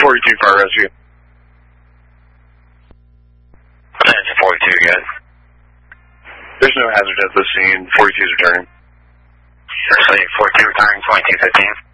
42 fire rescue. Attention 42, guys. There's no hazard at the scene. 42's returning. Actually, 42 returning, 2215.